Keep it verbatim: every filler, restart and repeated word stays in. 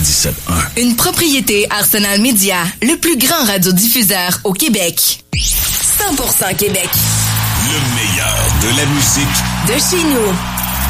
quatre-vingt-dix-sept un. Une propriété Arsenal Média, le plus grand radiodiffuseur au Québec. cent pour cent Québec. Le meilleur de la musique de chez nous.